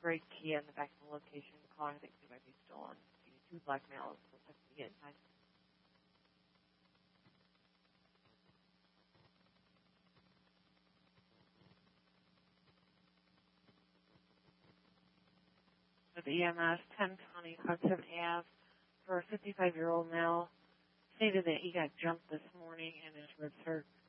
great key on the back of the location. Calling thinks he might be stolen. Two black males will have to get inside. With EMS 1020 Hudson Ave for a 55-year-old male stated that he got jumped this morning and his ribs hurt.